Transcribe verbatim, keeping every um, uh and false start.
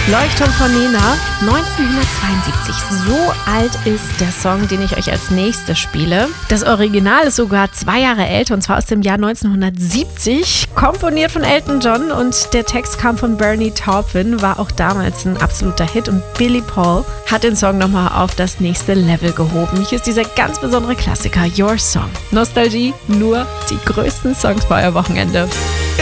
Leuchtturm von Nena, neunzehnhundertzweiundsiebzig. So alt ist der Song, den ich euch als nächstes spiele. Das Original ist sogar zwei Jahre älter, und zwar aus dem Jahr neunzehnhundertsiebzig. Komponiert von Elton John, und der Text kam von Bernie Taupin, war auch damals ein absoluter Hit, und Billy Paul hat den Song nochmal auf das nächste Level gehoben. Hier ist dieser ganz besondere Klassiker, Your Song. Nostalgie, nur die größten Songs bei euer Wochenende.